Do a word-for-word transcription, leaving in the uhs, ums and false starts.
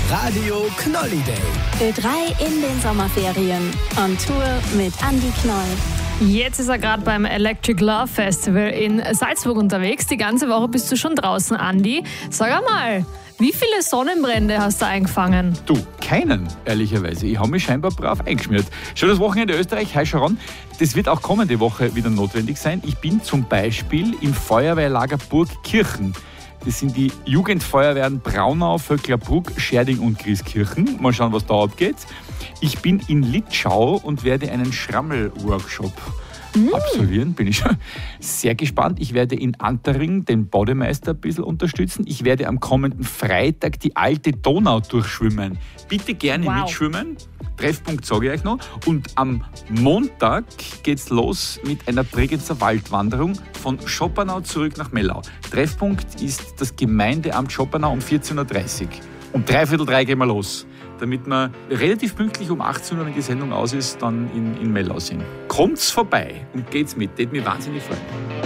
Radio Knolli-Day. Ö drei in den Sommerferien. On Tour mit Andi Knoll. Jetzt ist er gerade beim Electric Love Festival in Salzburg unterwegs. Die ganze Woche bist du schon draußen, Andi. Sag einmal, wie viele Sonnenbrände hast du eingefangen? Du, keinen, ehrlicherweise. Ich habe mich scheinbar brav eingeschmiert. Schönes Wochenende Österreich, hi Sharon. Das wird auch kommende Woche wieder notwendig sein. Ich bin zum Beispiel im Feuerwehrlager Burgkirchen. Das sind die Jugendfeuerwehren Braunau, Vöcklerbruck, Scherding und Grieskirchen. Mal schauen, was da abgeht. Ich bin in Litschau und werde einen Schrammel-Workshop mm. absolvieren. Bin ich schon sehr gespannt. Ich werde in Antering den Bademeister ein bisschen unterstützen. Ich werde am kommenden Freitag die alte Donau durchschwimmen. Bitte gerne wow. mitschwimmen. Treffpunkt sage ich euch noch. Und am Montag geht's los mit einer Bregenzer Waldwanderung von Schoppernau zurück nach Mellau. Treffpunkt ist das Gemeindeamt Schoppernau um vierzehn Uhr dreißig. Um dreiviertel drei gehen wir los, damit wir relativ pünktlich um achtzehn Uhr, wenn die Sendung aus ist, dann in, in Mellau sind. Kommt's vorbei und geht's mit, das würde mich wahnsinnig freuen.